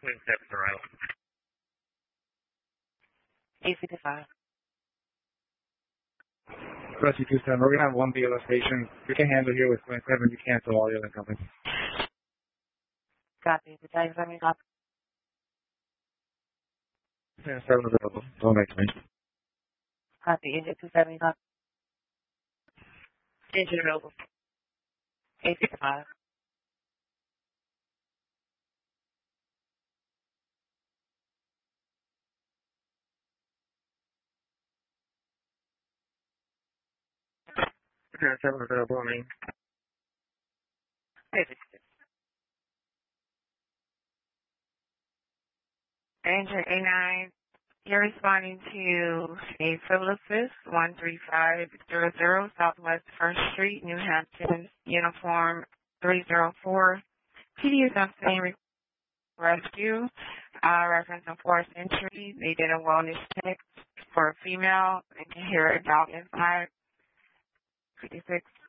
Twin Steps arrival. 855. Rusty 27, we're going to have one BLS station. We can handle here with 27. You cancel all the other companies. Copy. Battalion 7, copy. Yeah, 7 available. Don't make me. Copy. Engine 27, copy. Engine available. 855. Battalion 7 available, I mean. 856. Engine A9, you're responding to a Phillipsis 13500 Southwest 1st Street, New Hampton, uniform 304. PD is obtaining rescue, reference and forced entry. They did a wellness check for a female. They can hear a dog inside. 56.